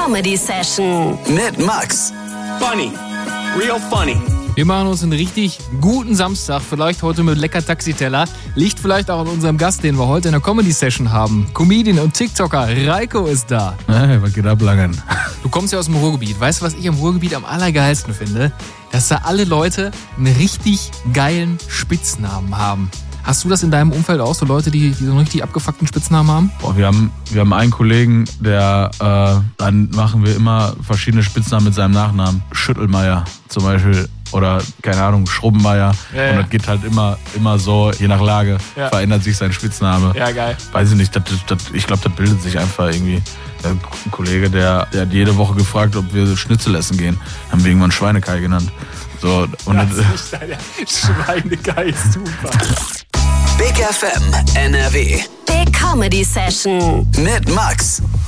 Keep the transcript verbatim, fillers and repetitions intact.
Comedy Session mit Max. Funny. Real funny. Wir machen uns einen richtig guten Samstag, vielleicht heute mit lecker Taxiteller. Liegt vielleicht auch an unserem Gast, den wir heute in der Comedy-Session haben. Comedian und TikToker Reiko ist da. Hey, was geht ab, Langen? Du kommst ja aus dem Ruhrgebiet. Weißt du, was ich am Ruhrgebiet am allergeilsten finde? Dass da alle Leute einen richtig geilen Spitznamen haben. Hast du das in deinem Umfeld auch, so Leute, die, die so einen richtig abgefuckten Spitznamen haben? Boah, wir haben, wir haben einen Kollegen, der, äh, dann machen wir immer verschiedene Spitznamen mit seinem Nachnamen. Schüttelmeier zum Beispiel. Oder, keine Ahnung, Schrubbenmeier. Ja, ja. Und das geht halt immer, immer so, je nach Lage, ja. verändert sich sein Spitzname. Ja, geil. Weiß ich nicht, das, das, ich glaube, das bildet sich einfach irgendwie. Ein Kollege, der, der hat jede Woche gefragt, ob wir Schnitzel essen gehen. Haben wir irgendwann Schweinekai genannt. So, und das das, ist nicht Schweinekai, super. Big F M N R W. Big Comedy Session Mit Max.